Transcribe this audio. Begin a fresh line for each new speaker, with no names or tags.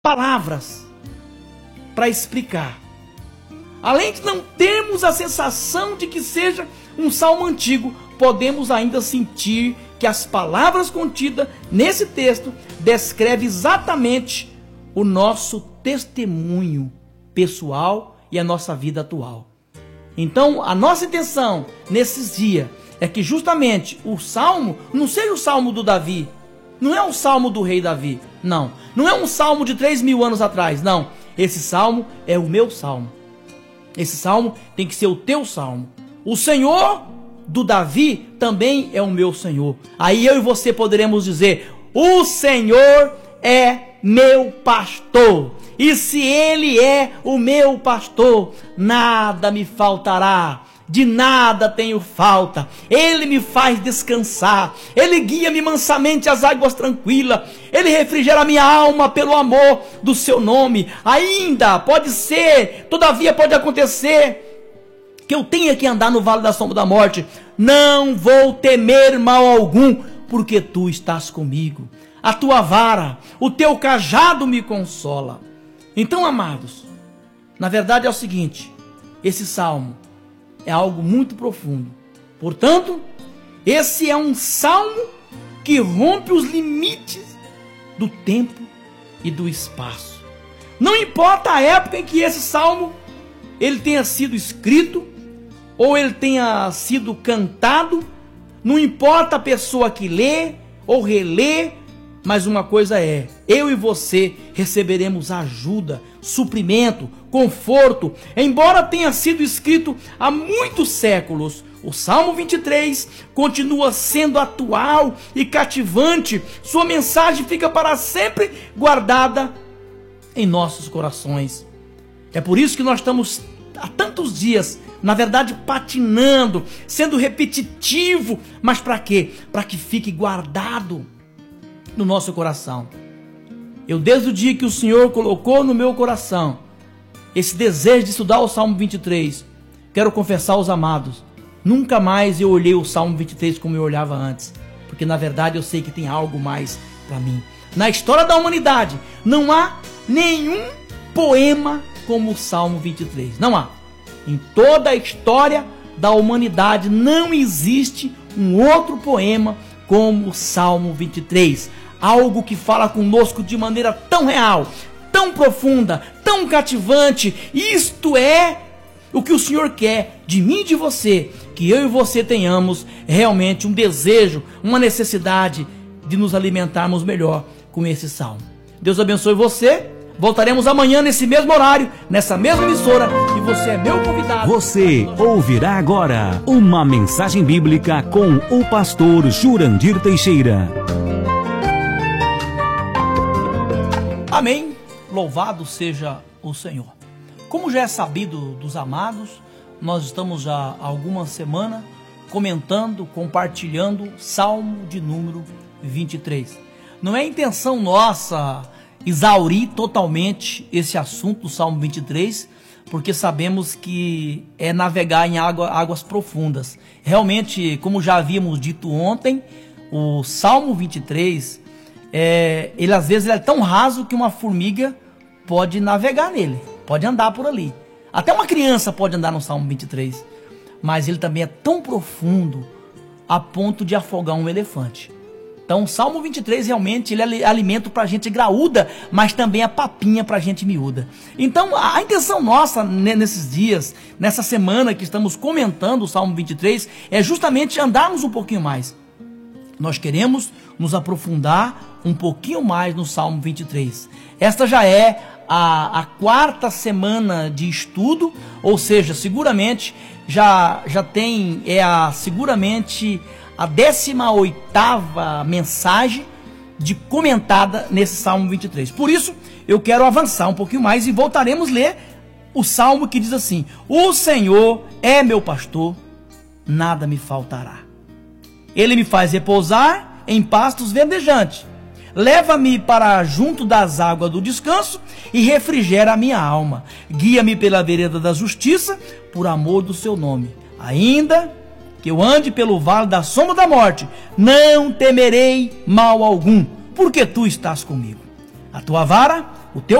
palavras para explicar. Além de não termos a sensação de que seja um salmo antigo, podemos ainda sentir que as palavras contidas nesse texto descrevem exatamente o nosso testemunho pessoal e a nossa vida atual. Então, a nossa intenção nesses dias é que justamente o salmo não seja o salmo do Davi, não é o salmo do rei Davi, não é um salmo de 3.000 anos atrás, não. Esse salmo é o meu salmo. Esse salmo tem que ser o teu salmo. O Senhor do Davi também é o meu Senhor. Aí eu e você poderemos dizer: o Senhor é meu pastor, e se Ele é o meu pastor, nada me faltará. De nada tenho falta. Ele me faz descansar. Ele guia-me mansamente às águas tranquilas. Ele refrigera minha alma pelo amor do seu nome. Ainda pode ser, todavia pode acontecer que eu tenha que andar no vale da sombra da morte. Não vou temer mal algum, porque tu estás comigo. A tua vara, o teu cajado me consola. Então, amados, na verdade é o seguinte: esse salmo é algo muito profundo. Portanto, esse é um salmo que rompe os limites do tempo e do espaço. Não importa a época em que esse salmo ele tenha sido escrito ou ele tenha sido cantado, não importa a pessoa que lê ou relê, mas uma coisa é: eu e você receberemos ajuda, suprimento, conforto. Embora tenha sido escrito há muitos séculos, o Salmo 23 continua sendo atual e cativante. Sua mensagem fica para sempre guardada em nossos corações. É por isso que nós estamos há tantos dias, na verdade, patinando, sendo repetitivo. Mas para quê? Para que fique guardado no nosso coração. Eu, desde o dia que o Senhor colocou no meu coração esse desejo de estudar o Salmo 23, quero confessar aos amados, nunca mais eu olhei o Salmo 23 como eu olhava antes, porque na verdade eu sei que tem algo mais para mim. Na história da humanidade não há nenhum poema como o Salmo 23, não há. Em toda a história da humanidade não existe um outro poema como o Salmo 23, algo que fala conosco de maneira tão real, tão profunda, tão cativante. Isto é o que o Senhor quer de mim e de você, que eu e você tenhamos realmente um desejo, uma necessidade de nos alimentarmos melhor com esse salmo. Deus abençoe você. Voltaremos amanhã nesse mesmo horário, nessa mesma emissora, e você é meu convidado.
Você ouvirá agora uma mensagem bíblica com o pastor Jurandir Teixeira.
Amém. Louvado seja o Senhor. Como já é sabido dos amados, nós estamos já há alguma semana comentando, compartilhando Salmo de número 23. Não é intenção nossa exaurir totalmente esse assunto do Salmo 23, porque sabemos que é navegar em águas profundas. Realmente, como já havíamos dito ontem, o Salmo 23, ele às vezes é tão raso que uma formiga pode navegar nele, pode andar por ali. Até uma criança pode andar no Salmo 23, mas ele também é tão profundo a ponto de afogar um elefante. Então o Salmo 23 realmente ele é alimento para gente graúda, mas também é papinha para gente miúda. Então a intenção nossa nesses dias, nessa semana que estamos comentando o Salmo 23, é justamente andarmos um pouquinho mais. Nós queremos nos aprofundar um pouquinho mais no Salmo 23. Esta já é a quarta semana de estudo, ou seja, seguramente já tem seguramente a 18ª mensagem de comentada nesse Salmo 23. Por isso, eu quero avançar um pouquinho mais e voltaremos a ler o Salmo que diz assim: o Senhor é meu pastor, nada me faltará. Ele me faz repousar em pastos verdejantes. Leva-me para junto das águas do descanso e refrigera a minha alma. Guia-me pela vereda da justiça, por amor do seu nome. Ainda que eu ande pelo vale da sombra da morte, não temerei mal algum, porque tu estás comigo. A tua vara, O teu